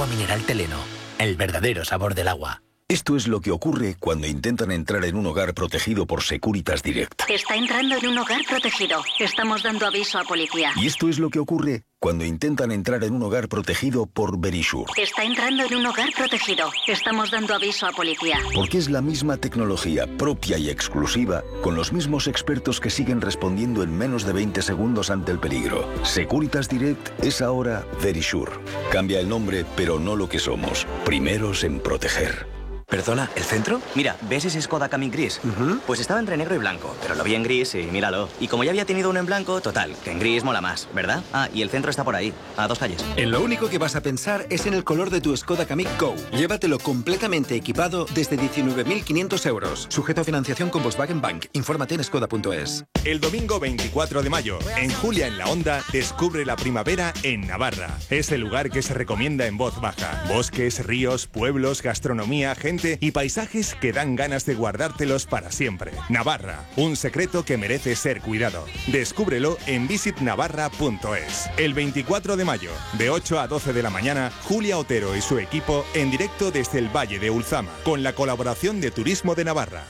Agua mineral Teleno, el verdadero sabor del agua. Esto es lo que ocurre cuando intentan entrar en un hogar protegido por Securitas Direct. Está entrando en un hogar protegido. Estamos dando aviso a policía. Y esto es lo que ocurre cuando intentan entrar en un hogar protegido por Verisure. Está entrando en un hogar protegido. Estamos dando aviso a policía. Porque es la misma tecnología propia y exclusiva, con los mismos expertos que siguen respondiendo en menos de 20 segundos ante el peligro. Securitas Direct es ahora Verisure. Cambia el nombre, pero no lo que somos. Primeros en proteger. ¿Perdona, el centro? Mira, ¿ves ese Skoda Kamiq gris? Pues estaba entre negro y blanco, pero lo vi en gris y míralo. Y como ya había tenido uno en blanco, total, que en gris mola más, ¿verdad? Ah, y el centro está por ahí, a 2 calles. En lo único que vas a pensar es en el color de tu Skoda Kamiq Go. Llévatelo completamente equipado desde 19.500 euros. Sujeto a financiación con Volkswagen Bank. Infórmate en skoda.es. El domingo 24 de mayo, en Julia en la Onda, descubre la primavera en Navarra. Es el lugar que se recomienda en voz baja. Bosques, ríos, pueblos, gastronomía, gente y paisajes que dan ganas de guardártelos para siempre. Navarra, un secreto que merece ser cuidado. Descúbrelo en visitnavarra.es. El 24 de mayo, de 8 a 12 de la mañana, Julia Otero y su equipo en directo desde el Valle de Ulzama, con la colaboración de Turismo de Navarra.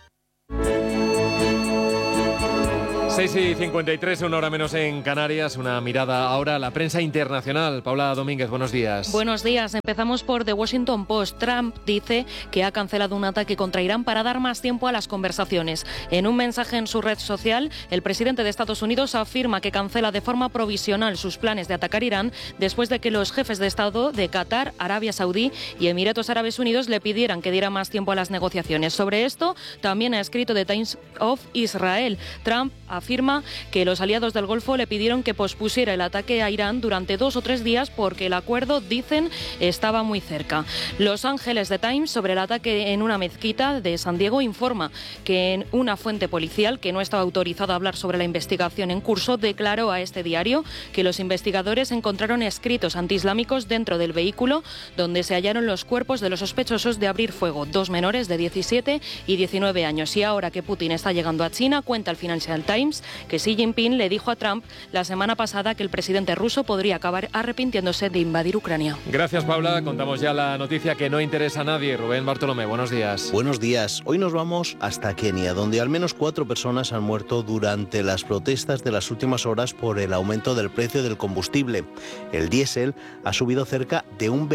6:53, 1 hora menos en Canarias. Una mirada ahora a la prensa internacional. Paula Domínguez, buenos días. Buenos días. Empezamos por The Washington Post. Trump dice que ha cancelado un ataque contra Irán para dar más tiempo a las conversaciones. En un mensaje en su red social, el presidente de Estados Unidos afirma que cancela de forma provisional sus planes de atacar Irán después de que los jefes de Estado de Qatar, Arabia Saudí y Emiratos Árabes Unidos le pidieran que diera más tiempo a las negociaciones. Sobre esto, también ha escrito The Times of Israel. Trump afirma que los aliados del Golfo le pidieron que pospusiera el ataque a Irán durante 2 o 3 días porque el acuerdo, dicen, estaba muy cerca. Los Ángeles The Times, sobre el ataque en una mezquita de San Diego, informa que una fuente policial que no estaba autorizada a hablar sobre la investigación en curso declaró a este diario que los investigadores encontraron escritos antiislámicos dentro del vehículo donde se hallaron los cuerpos de los sospechosos de abrir fuego, 2 menores de 17 y 19 años. Y ahora que Putin está llegando a China, cuenta el Financial Times que Xi Jinping le dijo a Trump la semana pasada que el presidente ruso podría acabar arrepintiéndose de invadir Ucrania. Gracias, Paula. Contamos ya la noticia que no interesa a nadie. Rubén Bartolomé, buenos días. Buenos días. Hoy nos vamos hasta Kenia, donde al menos 4 personas han muerto durante las protestas de las últimas horas por el aumento del precio del combustible. El diésel ha subido cerca de un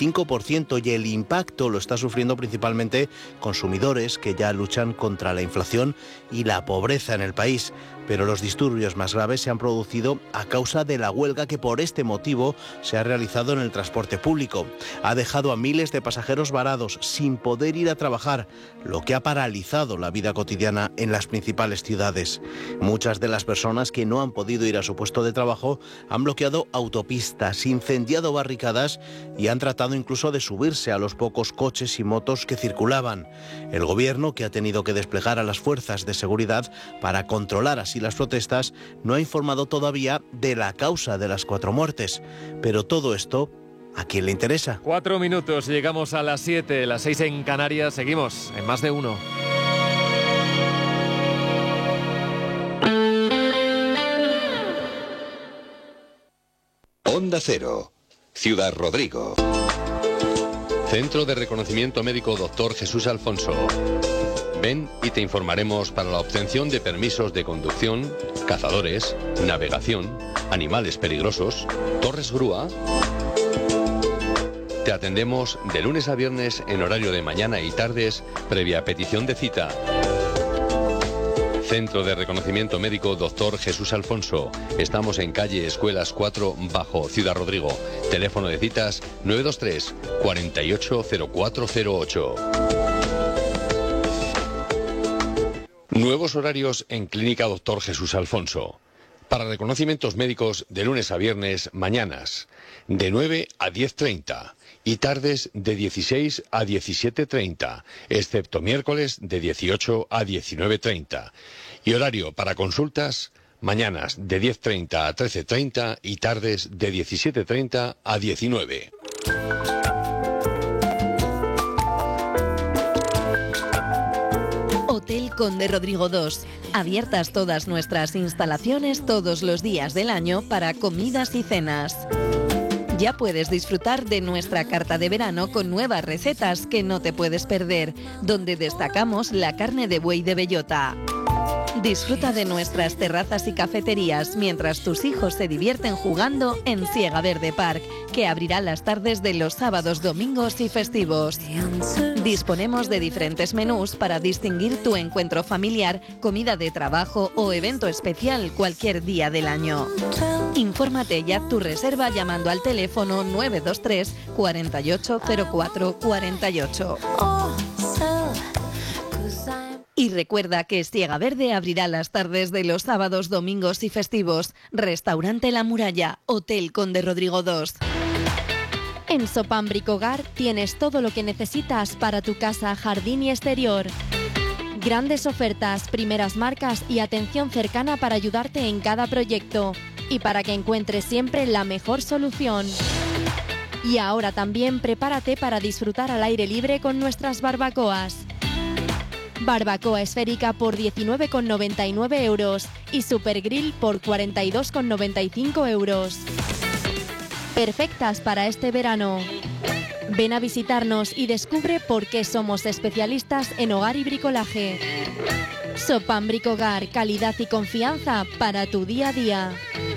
25% y el impacto lo está sufriendo principalmente consumidores que ya luchan contra la inflación y la pobreza en el país. Pero los disturbios más graves se han producido a causa de la huelga que por este motivo se ha realizado en el transporte público. Ha dejado a miles de pasajeros varados sin poder ir a trabajar, lo que ha paralizado la vida cotidiana en las principales ciudades. Muchas de las personas que no han podido ir a su puesto de trabajo han bloqueado autopistas, incendiado barricadas y han tratado incluso de subirse a los pocos coches y motos que circulaban. El gobierno, que ha tenido que desplegar a las fuerzas de seguridad para controlar así las protestas, no ha informado todavía de la causa de las 4 muertes. Pero todo esto, ¿a quién le interesa? 4 minutos, llegamos a las 7, las 6 en Canarias. Seguimos en Más de Uno. Onda Cero, Ciudad Rodrigo. Centro de Reconocimiento Médico Dr. Jesús Alfonso. Ven y te informaremos para la obtención de permisos de conducción, cazadores, navegación, animales peligrosos, torres grúa. Te atendemos de lunes a viernes en horario de mañana y tardes, previa petición de cita. Centro de Reconocimiento Médico Dr. Jesús Alfonso. Estamos en calle Escuelas 4 Bajo, Ciudad Rodrigo. Teléfono de citas 923 480408. Nuevos horarios en Clínica Dr. Jesús Alfonso. Para reconocimientos médicos de lunes a viernes, mañanas de 9 a 10:30 y tardes de 16 a 17:30, excepto miércoles de 18 a 19:30. Y horario para consultas, mañanas de 10:30 a 13:30 y tardes de 17:30 a 19. Hotel Conde Rodrigo II. Abiertas todas nuestras instalaciones todos los días del año para comidas y cenas. Ya puedes disfrutar de nuestra carta de verano con nuevas recetas que no te puedes perder, donde destacamos la carne de buey de bellota. Disfruta de nuestras terrazas y cafeterías mientras tus hijos se divierten jugando en Siega Verde Park, que abrirá las tardes de los sábados, domingos y festivos. Disponemos de diferentes menús para distinguir tu encuentro familiar, comida de trabajo o evento especial cualquier día del año. Infórmate y haz tu reserva llamando al teléfono 923 48 04 48. Y recuerda que Siega Verde abrirá las tardes de los sábados, domingos y festivos. Restaurante La Muralla, Hotel Conde Rodrigo II. En Sopam Bricohogar tienes todo lo que necesitas para tu casa, jardín y exterior. Grandes ofertas, primeras marcas y atención cercana para ayudarte en cada proyecto y para que encuentres siempre la mejor solución. Y ahora también prepárate para disfrutar al aire libre con nuestras barbacoas. Barbacoa esférica por 19,99 euros y Super Grill por 42,95 euros. Perfectas para este verano. Ven a visitarnos y descubre por qué somos especialistas en hogar y bricolaje. Sopam Bricohogar, calidad y confianza para tu día a día.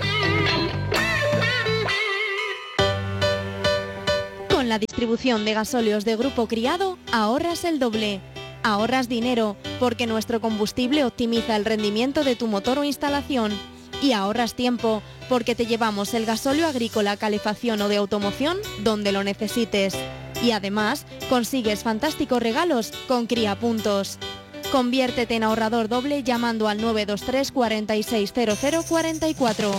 Con la distribución de gasóleos de Grupo Criado, ahorras el doble. Ahorras dinero porque nuestro combustible optimiza el rendimiento de tu motor o instalación. Y ahorras tiempo porque te llevamos el gasóleo agrícola, calefacción o de automoción donde lo necesites. Y además consigues fantásticos regalos con Cría Puntos. Conviértete en ahorrador doble llamando al 923 46 00 44.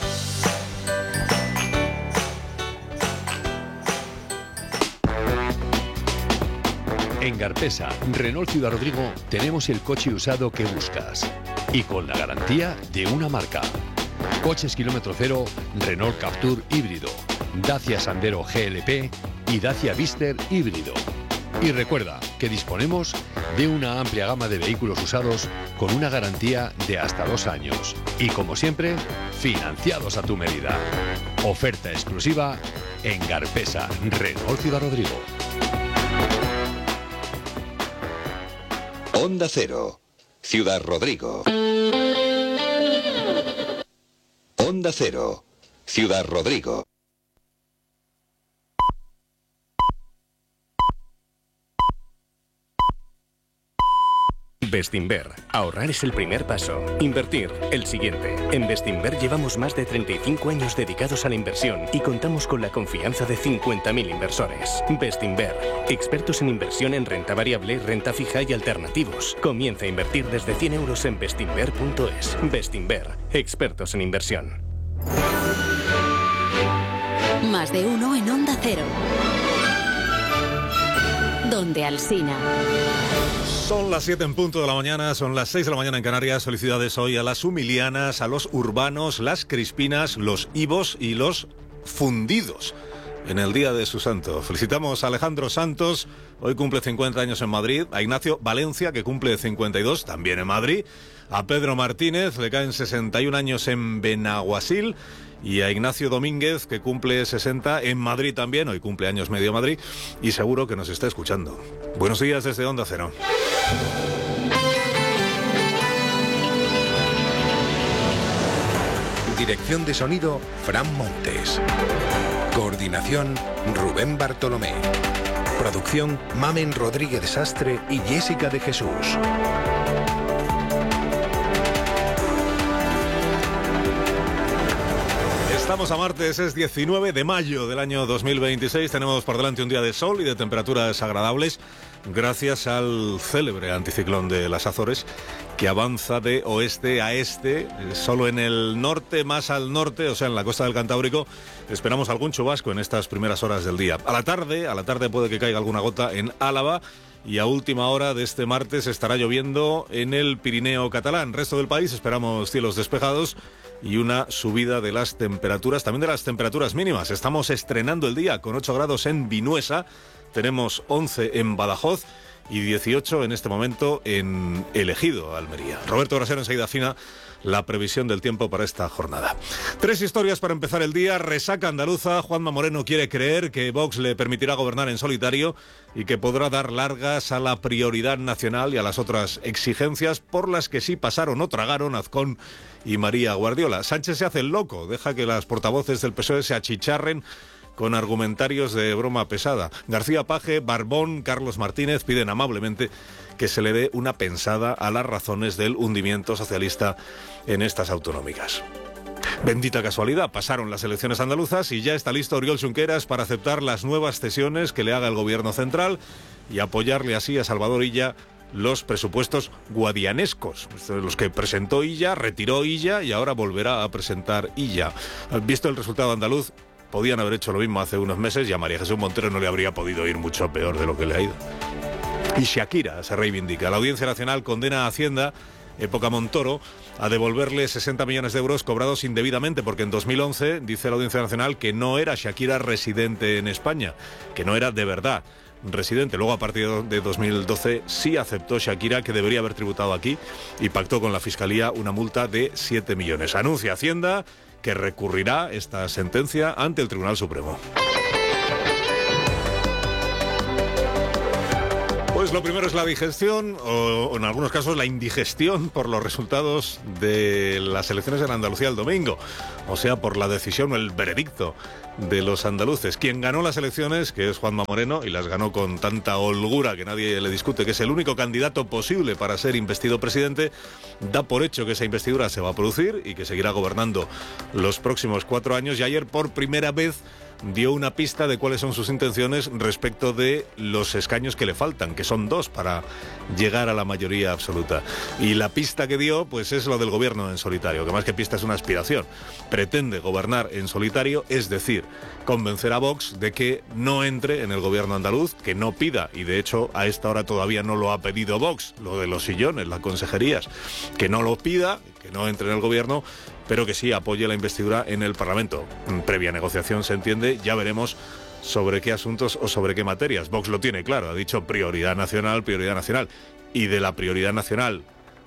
En Garpesa, Renault Ciudad Rodrigo, tenemos el coche usado que buscas. Y con la garantía de una marca. Coches kilómetro cero, Renault Captur híbrido, Dacia Sandero GLP y Dacia Vister híbrido. Y recuerda que disponemos de una amplia gama de vehículos usados con una garantía de hasta 2 años. Y como siempre, financiados a tu medida. Oferta exclusiva en Garpesa, Renault Ciudad Rodrigo. Onda Cero, Ciudad Rodrigo. Onda Cero, Ciudad Rodrigo. Bestinver. Ahorrar es el primer paso. Invertir, el siguiente. En Bestinver llevamos más de 35 años dedicados a la inversión y contamos con la confianza de 50.000 inversores. Bestinver. Expertos en inversión en renta variable, renta fija y alternativos. Comienza a invertir desde 100 euros en bestinver.es. Bestinver. Expertos en inversión. Más de uno en Onda Cero. Donde Alsina. Son las 7 en punto de la mañana, son las 6 de la mañana en Canarias. Felicidades hoy a las humilianas, a los urbanos, las crispinas, los ibos y los fundidos en el día de su santo. Felicitamos a Alejandro Santos, hoy cumple 50 años en Madrid, a Ignacio Valencia, que cumple 52, también en Madrid, a Pedro Martínez, le caen 61 años en Benaguasil, y a Ignacio Domínguez, que cumple 60 en Madrid también, hoy cumple años medio Madrid, y seguro que nos está escuchando. Buenos días desde Onda Cero. Dirección de sonido, Fran Montes. Coordinación, Rubén Bartolomé. Producción, Mamen Rodríguez Sastre y Jessica de Jesús. Estamos a martes, es 19 de mayo del año 2026. Tenemos por delante un día de sol y de temperaturas agradables, gracias al célebre anticiclón de las Azores, que avanza de oeste a este, solo en el norte, más al norte, o sea, en la costa del Cantábrico. Esperamos algún chubasco en estas primeras horas del día. A la tarde puede que caiga alguna gota en Álava, y a última hora de este martes estará lloviendo en el Pirineo catalán. Resto del país esperamos cielos despejados y una subida de las temperaturas, también de las temperaturas mínimas. Estamos estrenando el día con 8 grados en Vinuesa, tenemos 11 en Badajoz y 18 en este momento en El Ejido, Almería. Roberto Brasero enseguida afina la previsión del tiempo para esta jornada. 3 historias para empezar el día. Resaca andaluza. Juanma Moreno quiere creer que Vox le permitirá gobernar en solitario y que podrá dar largas a la prioridad nacional y a las otras exigencias por las que sí pasaron o tragaron Azcón y María Guardiola. Sánchez se hace el loco, deja que las portavoces del PSOE se achicharren con argumentarios de broma pesada. García Paje, Barbón, Carlos Martínez piden amablemente que se le dé una pensada a las razones del hundimiento socialista en estas autonómicas. Bendita casualidad, pasaron las elecciones andaluzas y ya está listo Oriol Junqueras para aceptar las nuevas cesiones que le haga el gobierno central y apoyarle así a Salvador Illa los presupuestos guadianescos, los que presentó Illa, retiró Illa y ahora volverá a presentar Illa. Visto el resultado andaluz, podían haber hecho lo mismo hace unos meses y a María Jesús Montero no le habría podido ir mucho peor de lo que le ha ido. Y Shakira se reivindica. La Audiencia Nacional condena a Hacienda, época Montoro, a devolverle 60 millones de euros cobrados indebidamente, porque en 2011 dice la Audiencia Nacional que no era Shakira residente en España, que no era de verdad residente. Luego, a partir de 2012, sí aceptó Shakira que debería haber tributado aquí y pactó con la Fiscalía una multa de 7 millones. Anuncia Hacienda que recurrirá esta sentencia ante el Tribunal Supremo. Pues lo primero es la digestión, o en algunos casos la indigestión, por los resultados de las elecciones en Andalucía el domingo. O sea, por la decisión o el veredicto de los andaluces. Quien ganó las elecciones, que es Juanma Moreno, y las ganó con tanta holgura que nadie le discute, que es el único candidato posible para ser investido presidente, da por hecho que esa investidura se va a producir y que seguirá gobernando los próximos 4 años. Y ayer, por primera vez, dio una pista de cuáles son sus intenciones respecto de los escaños que le faltan, que son 2 para llegar a la mayoría absoluta. Y la pista que dio, pues es lo del gobierno en solitario, que más que pista es una aspiración. Pretende gobernar en solitario, es decir, convencer a Vox de que no entre en el gobierno andaluz, que no pida, y de hecho a esta hora todavía no lo ha pedido Vox, lo de los sillones, las consejerías, que no lo pida, que no entre en el gobierno, pero que sí apoye la investidura en el Parlamento. Previa negociación, se entiende, ya veremos sobre qué asuntos o sobre qué materias. Vox lo tiene claro, ha dicho prioridad nacional, y de la prioridad nacional,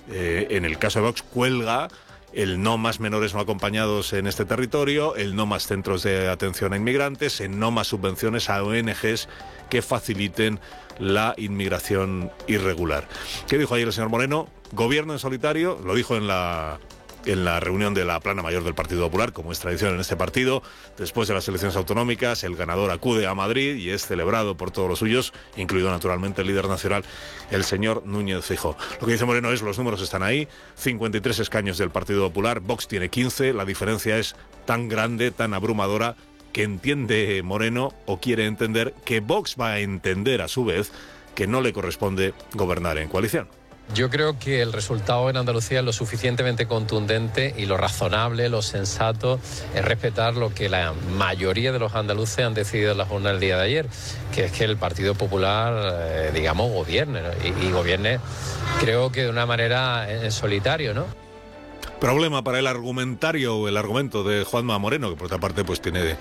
en el caso de Vox, cuelga el no más menores no acompañados en este territorio, el no más centros de atención a inmigrantes, el no más subvenciones a ONGs que faciliten la inmigración irregular. ¿Qué dijo ayer el señor Moreno? Gobierno en solitario, lo dijo en la reunión de la plana mayor del Partido Popular, como es tradición en este partido. Después de las elecciones autonómicas, el ganador acude a Madrid y es celebrado por todos los suyos, incluido naturalmente el líder nacional, el señor Núñez Feijóo. Lo que dice Moreno es, los números están ahí, 53 escaños del Partido Popular, Vox tiene 15, la diferencia es tan grande, tan abrumadora, que entiende Moreno, o quiere entender, que Vox va a entender a su vez que no le corresponde gobernar en coalición. Yo creo que el resultado en Andalucía es lo suficientemente contundente y lo razonable, lo sensato es respetar lo que la mayoría de los andaluces han decidido en la jornada del día de ayer, que es que el Partido Popular, gobierne, ¿no? y gobierne, creo que de una manera en solitario, ¿no? Problema para el argumentario o el argumento de Juanma Moreno, que por otra parte pues tiene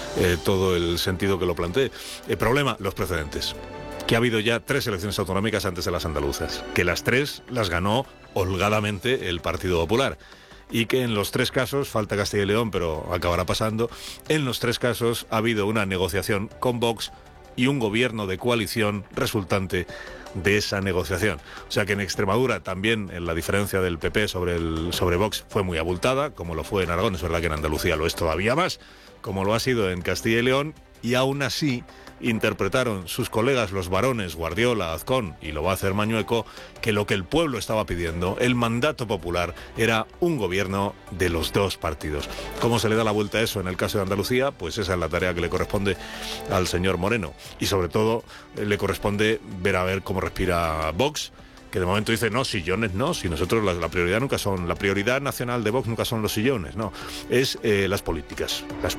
todo el sentido que lo plantee. El problema, los precedentes. Que ha habido ya 3 elecciones autonómicas antes de las andaluzas, que las 3 las ganó holgadamente el Partido Popular y que en los 3 casos, falta Castilla y León, pero acabará pasando, en los 3 casos ha habido una negociación con Vox y un gobierno de coalición resultante de esa negociación. O sea que en Extremadura también la diferencia del PP sobre Vox fue muy abultada, como lo fue en Aragón. Es verdad que en Andalucía lo es todavía más, como lo ha sido en Castilla y León, y aún así interpretaron sus colegas los varones Guardiola, Azcón, y lo va a hacer Mañueco, que lo que el pueblo estaba pidiendo, el mandato popular, era un gobierno de los 2 partidos. ¿Cómo se le da la vuelta a eso en el caso de Andalucía? Pues esa es la tarea que le corresponde al señor Moreno. Y sobre todo le corresponde ver a ver cómo respira Vox, que de momento dice, no, sillones no, si nosotros la prioridad nacional de Vox nunca son los sillones, no, es las políticas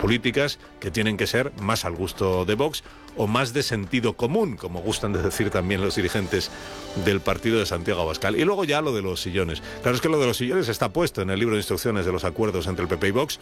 que tienen que ser más al gusto de Vox o más de sentido común, como gustan de decir también los dirigentes del partido de Santiago Abascal. Y luego ya lo de los sillones. Claro, es que lo de los sillones está puesto en el libro de instrucciones de los acuerdos entre el PP y Vox,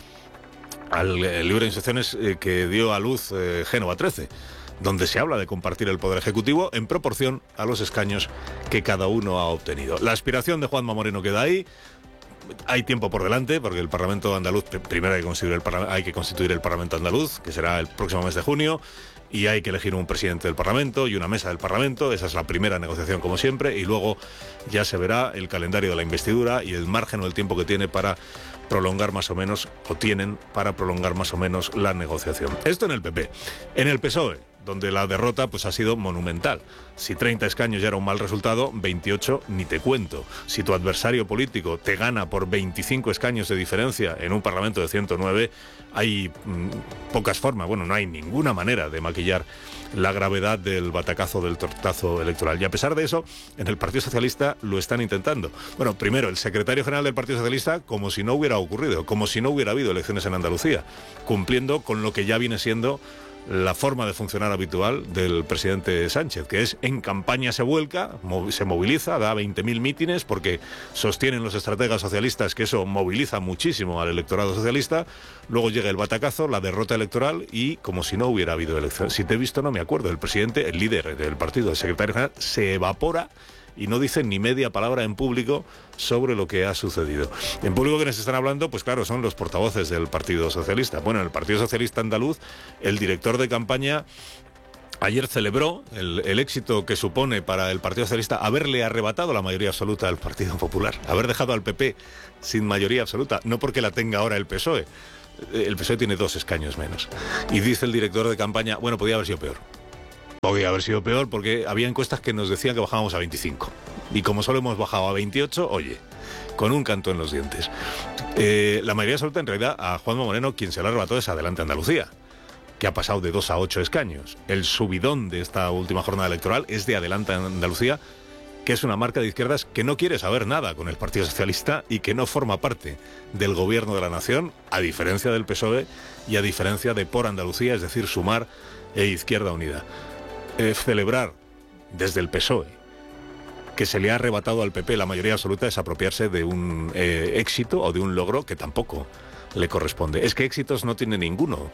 el libro de instrucciones que dio a luz Génova 13. Donde se habla de compartir el poder ejecutivo en proporción a los escaños que cada uno ha obtenido. La aspiración de Juanma Moreno queda ahí. hay tiempo por delante, porque el Parlamento andaluz, primero hay que constituir el Parlamento andaluz, que será el próximo mes de junio, y hay que elegir un presidente del Parlamento y una mesa del Parlamento. Esa es la primera negociación, como siempre, y luego ya se verá el calendario de la investidura y el margen o el tiempo que tiene para prolongar más o menos, o tienen para prolongar más o menos la negociación. Esto en el PP. En el PSOE, donde la derrota pues ha sido monumental. Si 30 escaños ya era un mal resultado, 28 ni te cuento. Si tu adversario político te gana por 25 escaños de diferencia en un Parlamento de 109, hay pocas formas, bueno, no hay ninguna manera de maquillar la gravedad del batacazo, del tortazo electoral. Y a pesar de eso, en el Partido Socialista lo están intentando. Bueno, primero, el secretario general del Partido Socialista, como si no hubiera ocurrido, como si no hubiera habido elecciones en Andalucía, cumpliendo con lo que ya viene siendo la forma de funcionar habitual del presidente Sánchez, que es en campaña se vuelca, se moviliza, da 20.000 mítines, porque sostienen los estrategas socialistas que eso moviliza muchísimo al electorado socialista. Luego llega el batacazo, la derrota electoral, y como si no hubiera habido elecciones. Si te he visto, no me acuerdo. El presidente, el líder del partido, el secretario general, se evapora y no dicen ni media palabra en público sobre lo que ha sucedido. En público, quienes están hablando, pues claro, son los portavoces del Partido Socialista. Bueno, en el Partido Socialista andaluz, el director de campaña ayer celebró el éxito que supone para el Partido Socialista haberle arrebatado la mayoría absoluta al Partido Popular, haber dejado al PP sin mayoría absoluta, no porque la tenga ahora el PSOE. El PSOE tiene 2 escaños menos. Y dice el director de campaña, bueno, podía haber sido peor. Podría haber sido peor porque había encuestas que nos decían que bajábamos a 25. Y como solo hemos bajado a 28, oye, con un canto en los dientes. La mayoría absoluta, en realidad, a Juanma Moreno, quien se lo ha arrebatado es Adelante Andalucía, que ha pasado de 2 a 8 escaños. El subidón de esta última jornada electoral es de Adelante Andalucía, que es una marca de izquierdas que no quiere saber nada con el Partido Socialista y que no forma parte del gobierno de la nación, a diferencia del PSOE y a diferencia de Por Andalucía, es decir, Sumar e Izquierda Unida. Celebrar desde el PSOE que se le ha arrebatado al PP la mayoría absoluta es apropiarse de un éxito o de un logro que tampoco le corresponde. Es que éxitos no tiene ninguno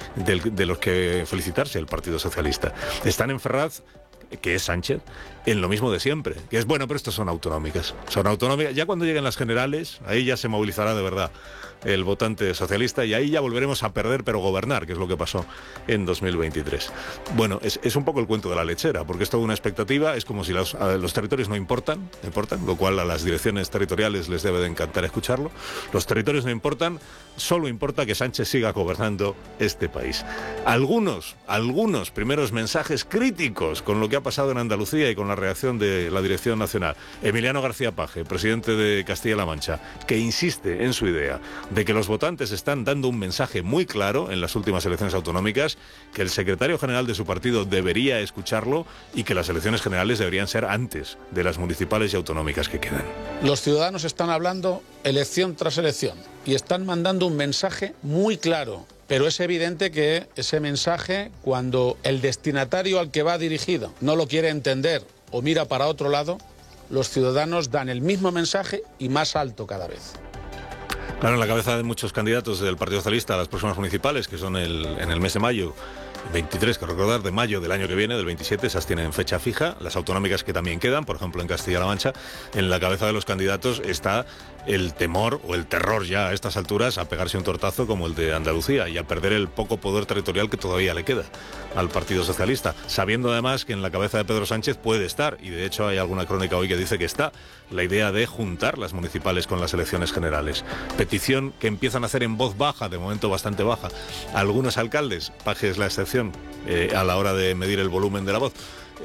de los que felicitarse el Partido Socialista. Están en Ferraz, que es Sánchez, en lo mismo de siempre, que es bueno, pero estos son autonómicas. Son autonómicas. Ya cuando lleguen las generales, ahí ya se movilizará de verdad el votante socialista y ahí ya volveremos a perder pero gobernar, que es lo que pasó en 2023. Bueno, es un poco el cuento de la lechera, porque es toda una expectativa, es como si los territorios no importan, lo cual a las direcciones territoriales les debe de encantar escucharlo. Los territorios no importan, solo importa que Sánchez siga gobernando este país. Algunos primeros mensajes críticos con lo que ha pasado en Andalucía y con la reacción de la Dirección Nacional. Emiliano García Paje, presidente de Castilla-La Mancha, que insiste en su idea de que los votantes están dando un mensaje muy claro en las últimas elecciones autonómicas, que el secretario general de su partido debería escucharlo y que las elecciones generales deberían ser antes de las municipales y autonómicas que quedan. Los ciudadanos están hablando elección tras elección y están mandando un mensaje muy claro, pero es evidente que ese mensaje, cuando el destinatario al que va dirigido no lo quiere entender o mira para otro lado, los ciudadanos dan el mismo mensaje y más alto cada vez. Claro, en la cabeza de muchos candidatos del Partido Socialista a las próximas municipales, que son en el mes de mayo, 23, que recordar, de mayo del año que viene, del 27, esas tienen fecha fija. Las autonómicas que también quedan, por ejemplo en Castilla-La Mancha, en la cabeza de los candidatos está el temor o el terror ya a estas alturas a pegarse un tortazo como el de Andalucía y a perder el poco poder territorial que todavía le queda al Partido Socialista, sabiendo además que en la cabeza de Pedro Sánchez puede estar, y de hecho hay alguna crónica hoy que dice que está, la idea de juntar las municipales con las elecciones generales. Petición que empiezan a hacer en voz baja, de momento bastante baja, algunos alcaldes, Paje es la excepción a la hora de medir el volumen de la voz.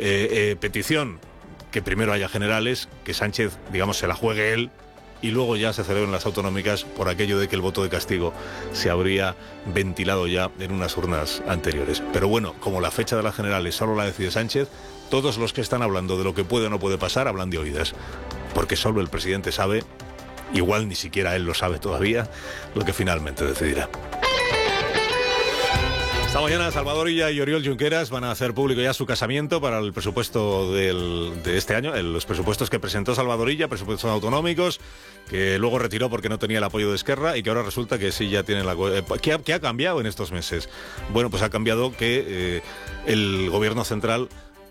Petición que primero haya generales, que Sánchez, digamos, se la juegue él, y luego ya se celebren las autonómicas por aquello de que el voto de castigo se habría ventilado ya en unas urnas anteriores. Pero bueno, como la fecha de las generales solo la decide Sánchez, todos los que están hablando de lo que puede o no puede pasar hablan de oídas, porque solo el presidente sabe, igual ni siquiera él lo sabe todavía, lo que finalmente decidirá. Esta mañana Salvador Illa y Oriol Junqueras van a hacer público ya su casamiento para el presupuesto de este año, los presupuestos que presentó Salvador Illa, presupuestos autonómicos, que luego retiró porque no tenía el apoyo de Esquerra y que ahora resulta que sí ya tienen ¿Qué ha cambiado en estos meses? Bueno, pues ha cambiado que el gobierno central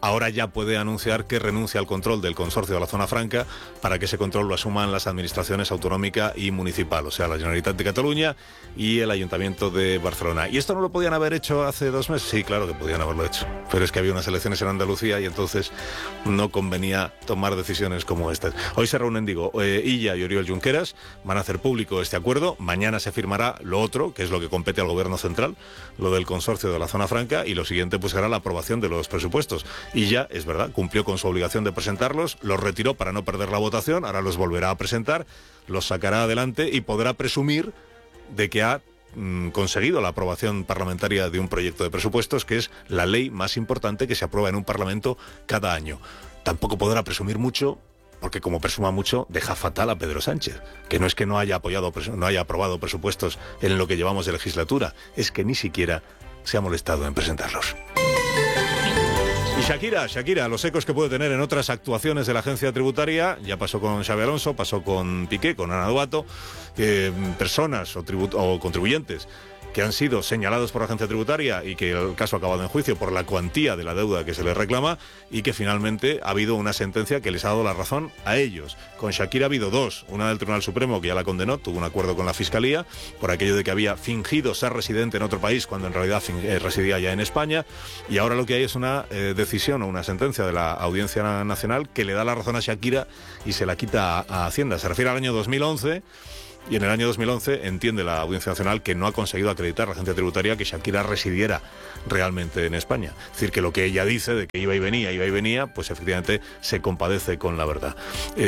ahora ya puede anunciar que renuncia al control del consorcio de la Zona Franca para que ese control lo asuman las administraciones autonómica y municipal, o sea, la Generalitat de Cataluña y el Ayuntamiento de Barcelona. ¿Y esto no lo podían haber hecho hace 2 meses? Sí, claro que podían haberlo hecho, pero es que había unas elecciones en Andalucía y entonces no convenía tomar decisiones como estas. Hoy se reúnen, Illa y Oriol Junqueras, van a hacer público este acuerdo, mañana se firmará lo otro, que es lo que compete al Gobierno central, lo del consorcio de la Zona Franca, y lo siguiente pues será la aprobación de los presupuestos. Y ya, es verdad, cumplió con su obligación de presentarlos, los retiró para no perder la votación, ahora los volverá a presentar, los sacará adelante y podrá presumir de que ha conseguido la aprobación parlamentaria de un proyecto de presupuestos, que es la ley más importante que se aprueba en un Parlamento cada año. Tampoco podrá presumir mucho, porque como presuma mucho, deja fatal a Pedro Sánchez, que no es que no haya aprobado presupuestos en lo que llevamos de legislatura, es que ni siquiera se ha molestado en presentarlos. Y Shakira, los ecos que puede tener en otras actuaciones de la agencia tributaria, ya pasó con Xabi Alonso, pasó con Piqué, con Ana Duato, personas o contribuyentes que han sido señalados por la agencia tributaria y que el caso ha acabado en juicio por la cuantía de la deuda que se les reclama, y que finalmente ha habido una sentencia que les ha dado la razón a ellos. Con Shakira ha habido 2, una del Tribunal Supremo, que ya la condenó, tuvo un acuerdo con la Fiscalía por aquello de que había fingido ser residente en otro país cuando en realidad residía ya en España, y ahora lo que hay es una decisión o una sentencia de la Audiencia Nacional que le da la razón a Shakira y se la quita a Hacienda. Se refiere al año 2011. Y en el año 2011 entiende la Audiencia Nacional que no ha conseguido acreditar la agencia tributaria que Shakira residiera realmente en España. Es decir, que lo que ella dice de que iba y venía, pues efectivamente se compadece con la verdad.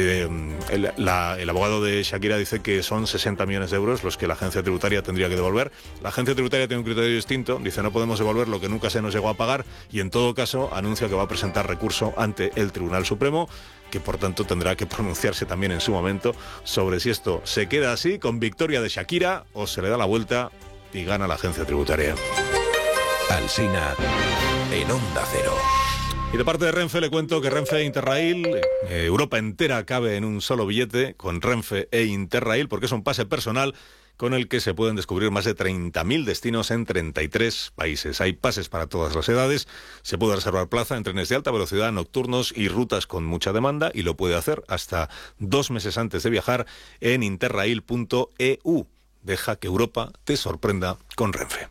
El abogado de Shakira dice que son 60 millones de euros los que la agencia tributaria tendría que devolver. La agencia tributaria tiene un criterio distinto, dice no podemos devolver lo que nunca se nos llegó a pagar, y en todo caso anuncia que va a presentar recurso ante el Tribunal Supremo, que por tanto tendrá que pronunciarse también en su momento sobre si esto se queda así, con victoria de Shakira, o se le da la vuelta y gana la agencia tributaria. Alsina en Onda Cero. Y de parte de Renfe le cuento que Renfe e Interrail, Europa entera cabe en un solo billete con Renfe e Interrail, porque es un pase personal con el que se pueden descubrir más de 30.000 destinos en 33 países. Hay pases para todas las edades, se puede reservar plaza en trenes de alta velocidad, nocturnos y rutas con mucha demanda, y lo puede hacer hasta 2 meses antes de viajar en interrail.eu. Deja que Europa te sorprenda con Renfe.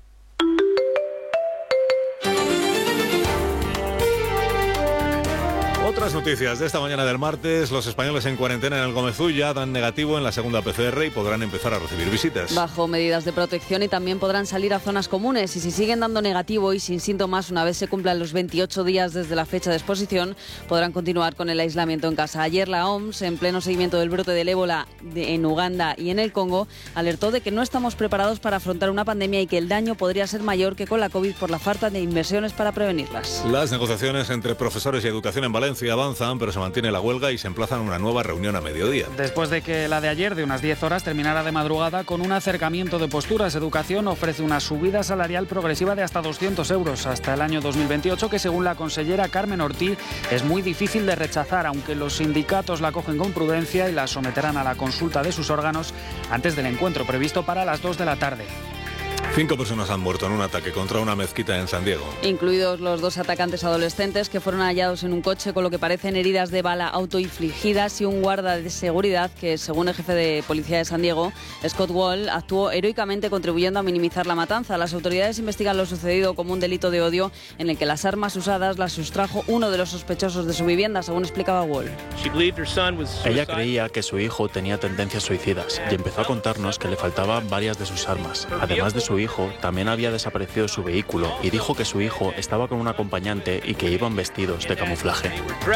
Otras noticias de esta mañana del martes: los españoles en cuarentena en el Gómez Ulla dan negativo en la segunda PCR y podrán empezar a recibir visitas. Bajo medidas de protección, y también podrán salir a zonas comunes, y si siguen dando negativo y sin síntomas, una vez se cumplan los 28 días desde la fecha de exposición, podrán continuar con el aislamiento en casa. Ayer la OMS, en pleno seguimiento del brote del ébola en Uganda y en el Congo, alertó de que no estamos preparados para afrontar una pandemia y que el daño podría ser mayor que con la COVID por la falta de inversiones para prevenirlas. Las negociaciones entre profesores y educación en Valencia avanzan, pero se mantiene la huelga y se emplazan a una nueva reunión a mediodía. Después de que la de ayer, de unas 10 horas, terminara de madrugada con un acercamiento de posturas, Educación ofrece una subida salarial progresiva de hasta 200 euros hasta el año 2028, que según la consellera Carmen Ortiz es muy difícil de rechazar, aunque los sindicatos la cogen con prudencia y la someterán a la consulta de sus órganos antes del encuentro previsto para las 2 de la tarde. 5 personas han muerto en un ataque contra una mezquita en San Diego. Incluidos los 2 atacantes adolescentes que fueron hallados en un coche con lo que parecen heridas de bala autoinfligidas, y un guarda de seguridad que, según el jefe de policía de San Diego, Scott Wall, actuó heroicamente contribuyendo a minimizar la matanza. Las autoridades investigan lo sucedido como un delito de odio en el que las armas usadas las sustrajo uno de los sospechosos de su vivienda, según explicaba Wall. Ella creía que su hijo tenía tendencias suicidas y empezó a contarnos que le faltaban varias de sus armas. Además de su hijo, también había desaparecido su vehículo, y dijo que su hijo estaba con un acompañante y que iban vestidos de camuflaje.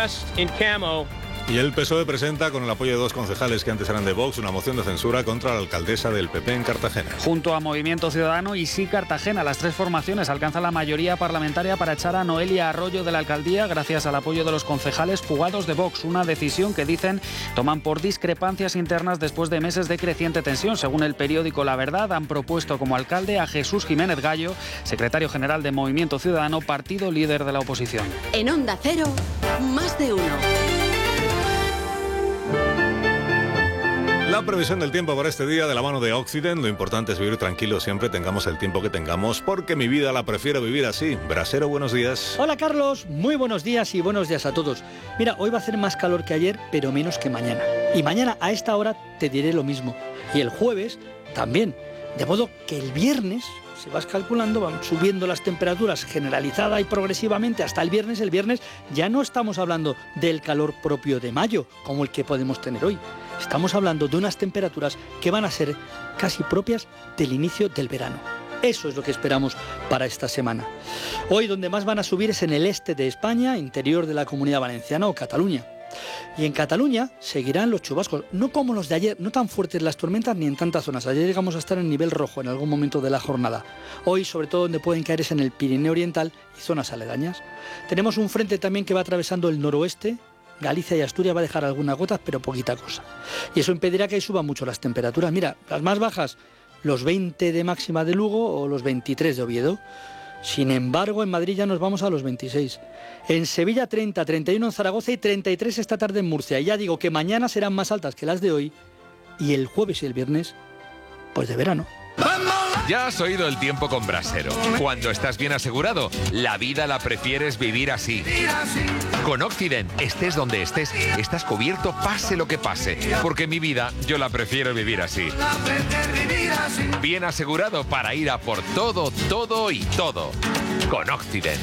Y el PSOE presenta, con el apoyo de 2 concejales que antes eran de Vox, una moción de censura contra la alcaldesa del PP en Cartagena. Junto a Movimiento Ciudadano y Sí Cartagena, las 3 formaciones alcanzan la mayoría parlamentaria para echar a Noelia Arroyo de la alcaldía gracias al apoyo de los concejales fugados de Vox, una decisión que, dicen, toman por discrepancias internas después de meses de creciente tensión. Según el periódico La Verdad, han propuesto como alcalde a Jesús Jiménez Gallo, secretario general de Movimiento Ciudadano, partido líder de la oposición. En Onda Cero, más de uno. La La previsión del tiempo para este día de la mano de Occident. Lo importante es vivir tranquilo siempre, tengamos el tiempo que tengamos, porque mi vida la prefiero vivir así. Brasero, buenos días. Hola Carlos, muy buenos días y buenos días a todos. Mira, hoy va a hacer más calor que ayer, pero menos que mañana. Y mañana a esta hora te diré lo mismo. Y el jueves también. De modo que el viernes, si vas calculando, van subiendo las temperaturas generalizada y progresivamente hasta el viernes. El viernes ya no estamos hablando del calor propio de mayo, como el que podemos tener hoy. Estamos hablando de unas temperaturas que van a ser casi propias del inicio del verano. Eso es lo que esperamos para esta semana. Hoy donde más van a subir es en el este de España, interior de la Comunidad Valenciana o Cataluña. Y en Cataluña seguirán los chubascos, no como los de ayer, no tan fuertes las tormentas ni en tantas zonas. Ayer llegamos a estar en nivel rojo en algún momento de la jornada. Hoy, sobre todo, donde pueden caer es en el Pirineo Oriental y zonas aledañas. Tenemos un frente también que va atravesando el noroeste. Galicia y Asturias va a dejar algunas gotas, pero poquita cosa. Y eso impedirá que suban mucho las temperaturas. Mira, las más bajas, los 20 de máxima de Lugo o los 23 de Oviedo. Sin embargo, en Madrid ya nos vamos a los 26. En Sevilla 30, 31 en Zaragoza y 33 esta tarde en Murcia. Y ya digo que mañana serán más altas que las de hoy. Y el jueves y el viernes, pues de verano. Ya has oído el tiempo con Brasero. Cuando estás bien asegurado, la vida la prefieres vivir así. Con Occident, estés donde estés, estás cubierto pase lo que pase. Porque mi vida, yo la prefiero vivir así. Bien asegurado para ir a por todo, todo y todo. Con Occident.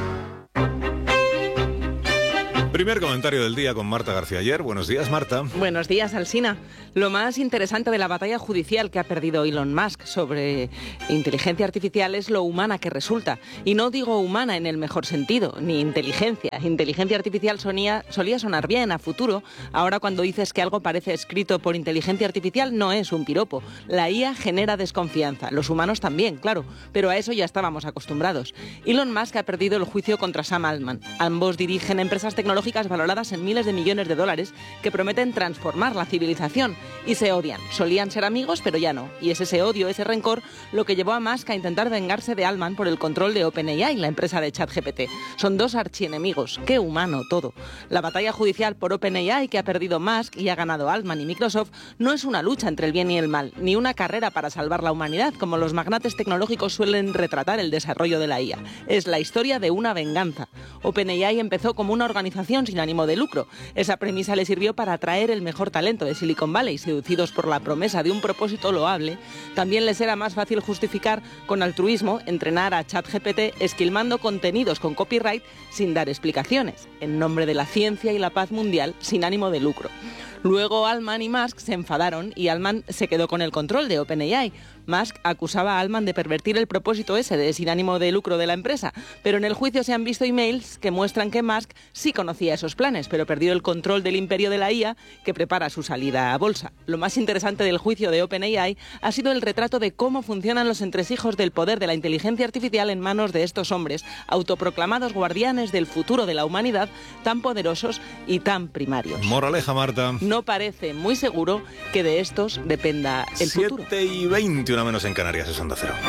Primer comentario del día con Marta García Ayer. Buenos días, Marta. Buenos días, Alsina. Lo más interesante de la batalla judicial que ha perdido Elon Musk sobre inteligencia artificial es lo humana que resulta. Y no digo humana en el mejor sentido, ni inteligencia. Inteligencia artificial solía sonar bien a futuro. Ahora cuando dices que algo parece escrito por inteligencia artificial no es un piropo. La IA genera desconfianza. Los humanos también, claro. Pero a eso ya estábamos acostumbrados. Elon Musk ha perdido el juicio contra Sam Altman. Ambos dirigen empresas tecnológicas valoradas en miles de millones de dólares que prometen transformar la civilización y se odian. Solían ser amigos, pero ya no. Y es ese odio, ese rencor, lo que llevó a Musk a intentar vengarse de Altman por el control de OpenAI, la empresa de ChatGPT. Son dos archienemigos. Qué humano todo. La batalla judicial por OpenAI que ha perdido Musk y ha ganado Altman y Microsoft no es una lucha entre el bien y el mal, ni una carrera para salvar la humanidad, como los magnates tecnológicos suelen retratar el desarrollo de la IA. Es la historia de una venganza. OpenAI empezó como una organización sin ánimo de lucro. Esa premisa le sirvió para atraer el mejor talento de Silicon Valley, seducidos por la promesa de un propósito loable. También les era más fácil justificar con altruismo entrenar a ChatGPT esquilmando contenidos con copyright sin dar explicaciones, en nombre de la ciencia y la paz mundial sin ánimo de lucro. Luego Altman y Musk se enfadaron y Altman se quedó con el control de OpenAI. Musk acusaba a Altman de pervertir el propósito ese de sin ánimo de lucro de la empresa, pero en el juicio se han visto emails que muestran que Musk sí conocía esos planes, pero perdió el control del imperio de la IA que prepara su salida a bolsa. Lo más interesante del juicio de OpenAI ha sido el retrato de cómo funcionan los entresijos del poder de la inteligencia artificial en manos de estos hombres, autoproclamados guardianes del futuro de la humanidad, tan poderosos y tan primarios. Moraleja, Marta. No parece muy seguro que de estos dependa el futuro. 7:20, una menos en Canarias, es Onda Cero.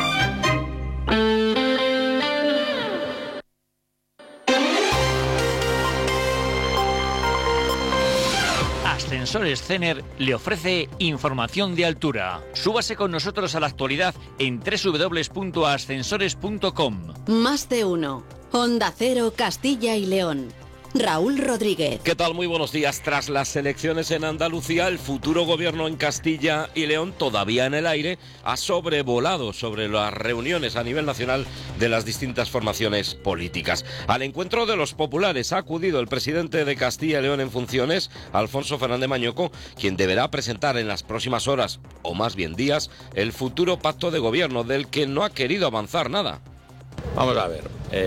Ascensores Cener le ofrece información de altura. Súbase con nosotros a la actualidad en www.ascensores.com. Más de uno. Onda Cero, Castilla y León. Raúl Rodríguez. ¿Qué tal? Muy buenos días. Tras las elecciones en Andalucía, el futuro gobierno en Castilla y León, todavía en el aire, ha sobrevolado sobre las reuniones a nivel nacional de las distintas formaciones políticas. Al encuentro de los populares ha acudido el presidente de Castilla y León en funciones, Alfonso Fernández Mañoco, quien deberá presentar en las próximas horas, o más bien días, el futuro pacto de gobierno, del que no ha querido avanzar nada. Vamos a ver.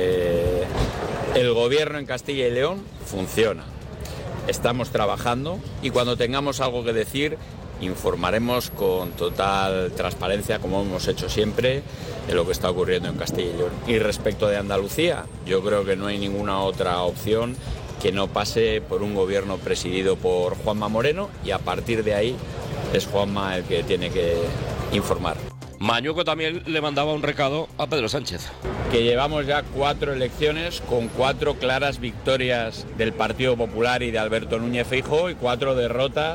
El gobierno en Castilla y León funciona. Estamos trabajando y cuando tengamos algo que decir informaremos con total transparencia, como hemos hecho siempre, de lo que está ocurriendo en Castilla y León. Y respecto de Andalucía, yo creo que no hay ninguna otra opción que no pase por un gobierno presidido por Juanma Moreno y a partir de ahí es Juanma el que tiene que informar. Mañoco también le mandaba un recado a Pedro Sánchez. Que llevamos ya 4 elecciones con 4 claras victorias del Partido Popular y de Alberto Núñez Feijóo y 4 derrotas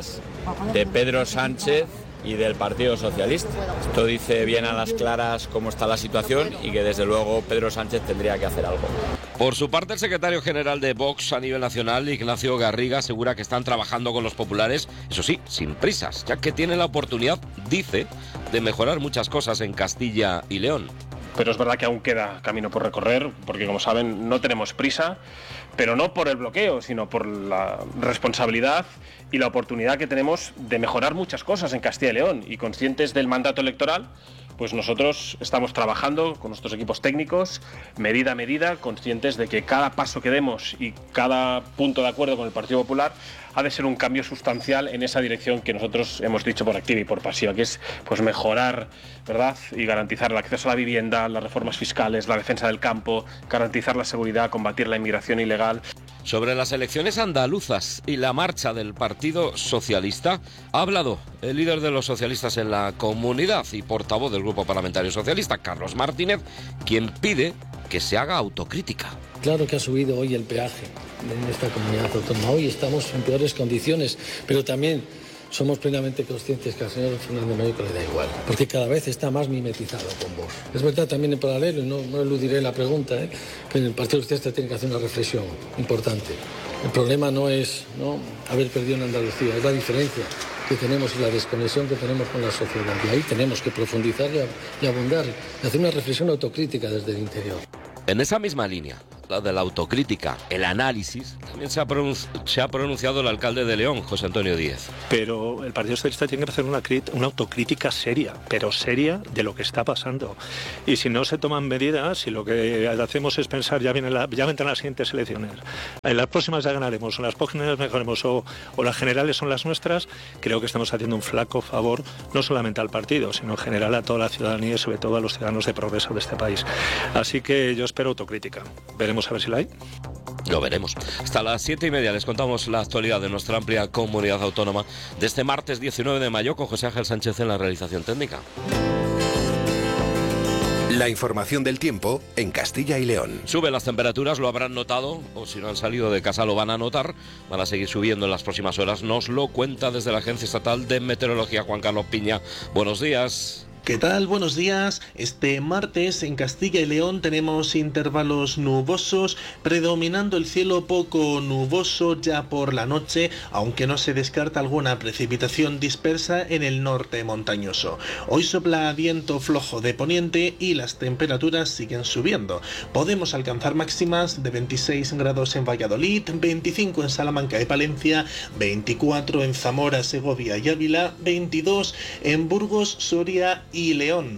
de Pedro Sánchez y del Partido Socialista. Esto dice bien a las claras cómo está la situación y que desde luego Pedro Sánchez tendría que hacer algo. Por su parte, el secretario general de Vox a nivel nacional, Ignacio Garriga, asegura que están trabajando con los populares, eso sí, sin prisas, ya que tienen la oportunidad, dice, de mejorar muchas cosas en Castilla y León. Pero es verdad que aún queda camino por recorrer, porque como saben no tenemos prisa, pero no por el bloqueo, sino por la responsabilidad y la oportunidad que tenemos de mejorar muchas cosas en Castilla y León. Y conscientes del mandato electoral, pues nosotros estamos trabajando con nuestros equipos técnicos, medida a medida, conscientes de que cada paso que demos y cada punto de acuerdo con el Partido Popular ha de ser un cambio sustancial en esa dirección que nosotros hemos dicho por activa y por pasiva, que es pues mejorar, ¿verdad?, y garantizar el acceso a la vivienda, las reformas fiscales, la defensa del campo, garantizar la seguridad, combatir la inmigración ilegal. Sobre las elecciones andaluzas y la marcha del Partido Socialista, ha hablado el líder de los socialistas en la comunidad y portavoz del Grupo Parlamentario Socialista, Carlos Martínez, quien pide que se haga autocrítica. Claro que ha subido hoy el peaje en esta comunidad autónoma. Hoy estamos en peores condiciones, pero también somos plenamente conscientes que al señor Fernández Mañueco le da igual, porque cada vez está más mimetizado con Vox. Es verdad también en paralelo, y no eludiré la pregunta, que en el Partido Socialista tiene que hacer una reflexión importante. El problema no es haber perdido en Andalucía, es la diferencia que tenemos y la desconexión que tenemos con la sociedad. Y ahí tenemos que profundizar y abundar, y hacer una reflexión autocrítica desde el interior. En esa misma línea, la de la autocrítica, el análisis, también se ha pronunciado el alcalde de León, José Antonio Díez. Pero el Partido Socialista tiene que hacer una autocrítica seria, pero seria de lo que está pasando. Y si no se toman medidas, si lo que hacemos es pensar ya vendrán las siguientes elecciones, en las próximas ya ganaremos, o las próximas mejoremos, o las generales son las nuestras, creo que estamos haciendo un flaco favor no solamente al partido, sino en general a toda la ciudadanía y sobre todo a los ciudadanos de progreso de este país. Así que yo espero autocrítica. Veremos a ver si la hay. Lo veremos. Hasta las 7:30 les contamos la actualidad de nuestra amplia comunidad autónoma de este martes 19 de mayo con José Ángel Sánchez en la realización técnica. La información del tiempo en Castilla y León. Suben las temperaturas, lo habrán notado, o si no han salido de casa lo van a notar. Van a seguir subiendo en las próximas horas. Nos lo cuenta desde la Agencia Estatal de Meteorología Juan Carlos Piña. Buenos días. ¿Qué tal? Buenos días. Este martes en Castilla y León tenemos intervalos nubosos, predominando el cielo poco nuboso ya por la noche, aunque no se descarta alguna precipitación dispersa en el norte montañoso. Hoy sopla viento flojo de poniente y las temperaturas siguen subiendo. Podemos alcanzar máximas de 26 grados en Valladolid, 25 en Salamanca y Palencia, 24 en Zamora, Segovia y Ávila, 22 en Burgos, Soria y León.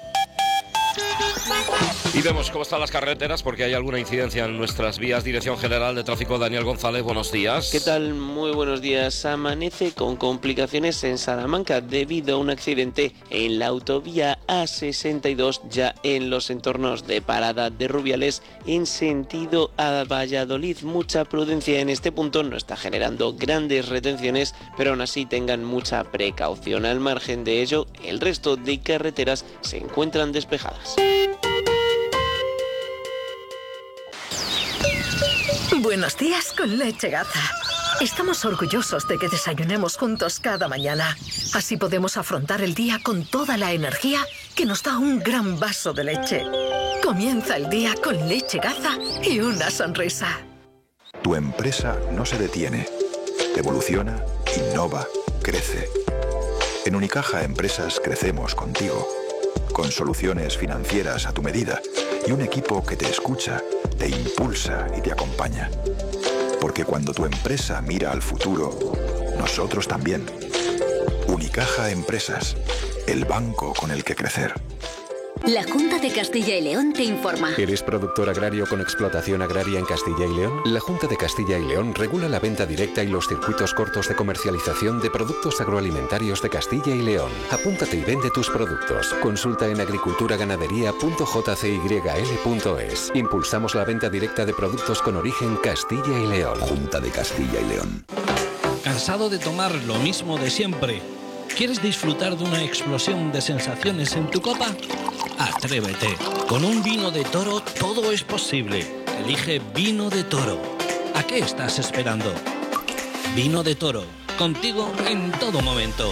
Y vemos cómo están las carreteras porque hay alguna incidencia en nuestras vías. Dirección General de Tráfico, Daniel González, buenos días. ¿Qué tal? Muy buenos días. Amanece con complicaciones en Salamanca debido a un accidente en la autovía A62 ya en los entornos de Parada de Rubiales en sentido a Valladolid. Mucha prudencia en este punto, no está generando grandes retenciones, pero aún así tengan mucha precaución. Al margen de ello, el resto de carreteras se encuentran despejadas. Buenos días con Leche Gaza. Estamos orgullosos de que desayunemos juntos cada mañana. Así podemos afrontar el día con toda la energía que nos da un gran vaso de leche. Comienza el día con Leche Gaza y una sonrisa. Tu empresa no se detiene. Evoluciona, innova, crece. En Unicaja Empresas crecemos contigo. Con soluciones financieras a tu medida y un equipo que te escucha, te impulsa y te acompaña. Porque cuando tu empresa mira al futuro, nosotros también. Unicaja Empresas, el banco con el que crecer. La Junta de Castilla y León te informa. ¿Eres productor agrario con explotación agraria en Castilla y León? La Junta de Castilla y León regula la venta directa y los circuitos cortos de comercialización de productos agroalimentarios de Castilla y León. Apúntate y vende tus productos. Consulta en agriculturaganadería.jcyl.es. Impulsamos la venta directa de productos con origen Castilla y León. Junta de Castilla y León. ¿Cansado de tomar lo mismo de siempre? ¿Quieres disfrutar de una explosión de sensaciones en tu copa? Atrévete. Con un vino de Toro todo es posible. Elige Vino de Toro. ¿A qué estás esperando? Vino de Toro. contigo en todo momento.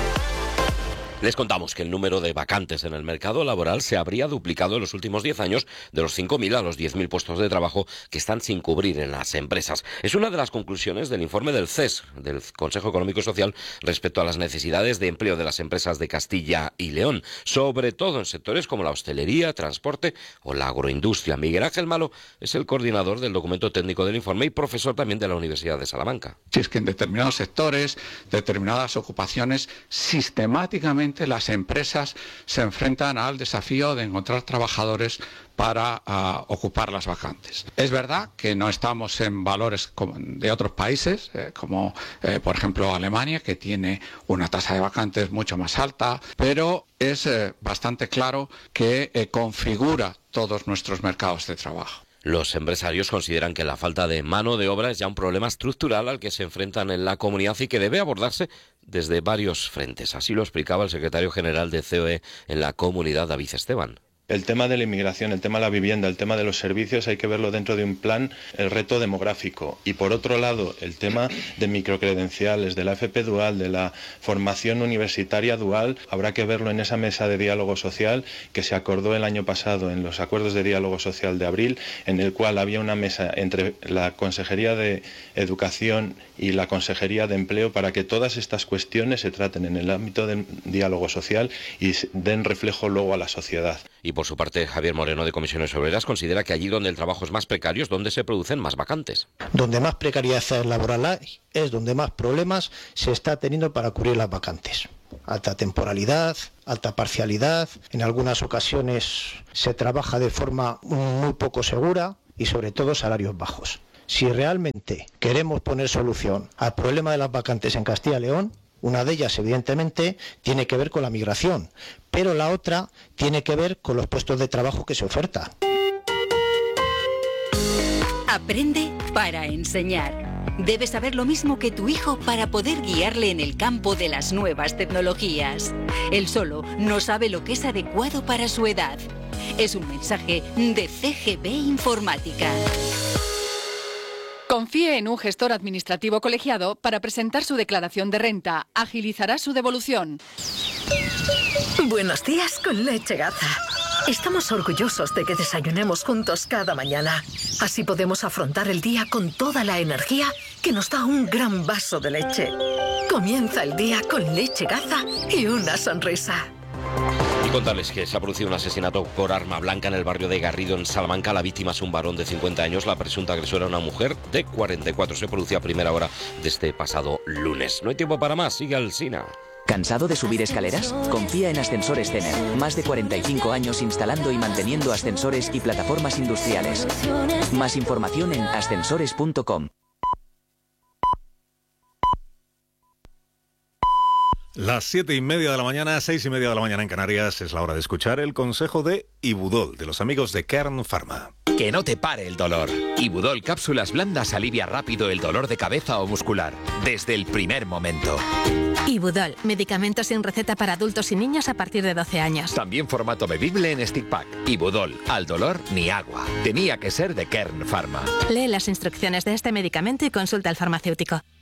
Les contamos que el número de vacantes en el mercado laboral se habría duplicado en los últimos 10 años, de los 5.000 a los 10.000 puestos de trabajo que están sin cubrir en las empresas. Es una de las conclusiones del informe del CES, del Consejo Económico y Social, respecto a las necesidades de empleo de las empresas de Castilla y León, sobre todo en sectores como la hostelería, transporte o la agroindustria. Miguel Ángel Malo es el coordinador del documento técnico del informe y profesor también de la Universidad de Salamanca. Si es que en determinados sectores, determinadas ocupaciones, sistemáticamente las empresas se enfrentan al desafío de encontrar trabajadores para ocupar las vacantes. Es verdad que no estamos en valores de otros países, como por ejemplo Alemania, que tiene una tasa de vacantes mucho más alta, pero es bastante claro que configura todos nuestros mercados de trabajo. Los empresarios consideran que la falta de mano de obra es ya un problema estructural al que se enfrentan en la comunidad y que debe abordarse desde varios frentes. Así lo explicaba el secretario general de COE en la comunidad, David Esteban. El tema de la inmigración, el tema de la vivienda, el tema de los servicios hay que verlo dentro de un plan, el reto demográfico. Y por otro lado, el tema de microcredenciales, de la FP dual, de la formación universitaria dual, habrá que verlo en esa mesa de diálogo social que se acordó el año pasado en los acuerdos de diálogo social de abril, en el cual había una mesa entre la Consejería de Educación y la Consejería de Empleo para que todas estas cuestiones se traten en el ámbito del diálogo social y den reflejo luego a la sociedad. Y por su parte, Javier Moreno, de Comisiones Obreras, considera que allí donde el trabajo es más precario es donde se producen más vacantes. Donde más precariedad laboral hay es donde más problemas se está teniendo para cubrir las vacantes. Alta temporalidad, alta parcialidad, en algunas ocasiones se trabaja de forma muy poco segura y sobre todo salarios bajos. Si realmente queremos poner solución al problema de las vacantes en Castilla y León, una de ellas, evidentemente, tiene que ver con la migración, pero la otra tiene que ver con los puestos de trabajo que se ofertan. Aprende para enseñar. Debes saber lo mismo que tu hijo para poder guiarle en el campo de las nuevas tecnologías. Él solo no sabe lo que es adecuado para su edad. Es un mensaje de CGB Informática. Confíe en un gestor administrativo colegiado para presentar su declaración de renta. Agilizará su devolución. Buenos días con Leche Gaza. Estamos orgullosos de que desayunemos juntos cada mañana. Así podemos afrontar el día con toda la energía que nos da un gran vaso de leche. Comienza el día con Leche Gaza y una sonrisa. Y contarles que se ha producido un asesinato por arma blanca en el barrio de Garrido, en Salamanca. La víctima es un varón de 50 años. La presunta agresora, una mujer de 44. Se producía a primera hora de este pasado lunes. No hay tiempo para más. Sigue Alsina. ¿Cansado de subir escaleras? Confía en Ascensores Zener. Más de 45 años instalando y manteniendo ascensores y plataformas industriales. Más información en ascensores.com. Las 7:30 de la mañana, 6:30 de la mañana en Canarias, es la hora de escuchar el consejo de Ibudol, de los amigos de Kern Pharma. Que no te pare el dolor. Ibudol Cápsulas Blandas alivia rápido el dolor de cabeza o muscular, desde el primer momento. Ibudol, medicamento sin receta para adultos y niños a partir de 12 años. También formato bebible en stick pack. Ibudol, al dolor ni agua. Tenía que ser de Kern Pharma. Lee las instrucciones de este medicamento y consulta al farmacéutico.